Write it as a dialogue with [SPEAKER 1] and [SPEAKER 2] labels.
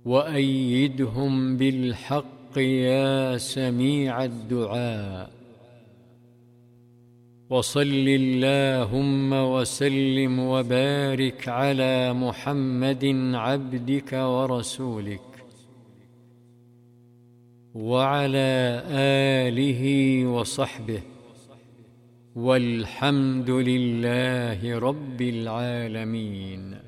[SPEAKER 1] وأيدهم بالحق يا سميع الدعاء. وصل اللهم وسلم وبارك على محمد عبدك ورسولك وعلى آله وصحبه، والحمد لله رب العالمين.